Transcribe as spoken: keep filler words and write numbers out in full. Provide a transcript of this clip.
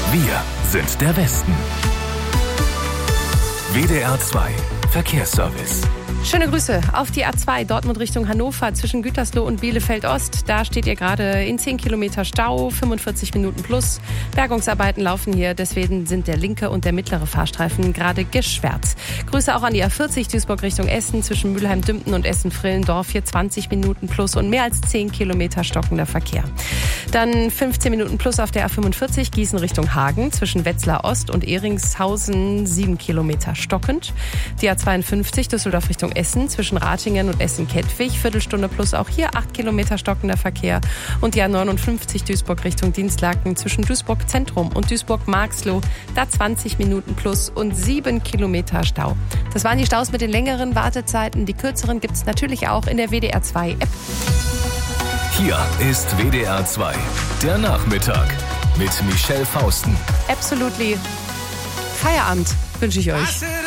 Wir sind der Westen. W D R zwei Verkehrsservice. Schöne Grüße auf die A zwei Dortmund Richtung Hannover zwischen Gütersloh und Bielefeld-Ost. Da steht ihr gerade in zehn Kilometer Stau, fünfundvierzig Minuten plus. Bergungsarbeiten laufen hier, deswegen sind der linke und der mittlere Fahrstreifen gerade gesperrt. Grüße auch an die A vierzig Duisburg Richtung Essen zwischen Mülheim-Dümpten und Essen-Frillendorf. Hier zwanzig Minuten plus und mehr als zehn Kilometer stockender Verkehr. Dann fünfzehn Minuten plus auf der A fünfundvierzig Gießen Richtung Hagen zwischen Wetzlar Ost und Eringshausen, sieben Kilometer stockend. Die A zweiundfünfzig Düsseldorf Richtung Essen zwischen Ratingen und Essen-Kettwig, Viertelstunde plus auch hier acht Kilometer stockender Verkehr. Und die A neunundfünfzig Duisburg Richtung Dienstlaken zwischen Duisburg Zentrum und Duisburg-Marxloh, da zwanzig Minuten plus und sieben Kilometer Stau. Das waren die Staus mit den längeren Wartezeiten. Die kürzeren gibt es natürlich auch in der W D R zwei App. Hier ist W D R zwei, der Nachmittag mit Michelle Fausten. Absolutely. Feierabend wünsche ich euch.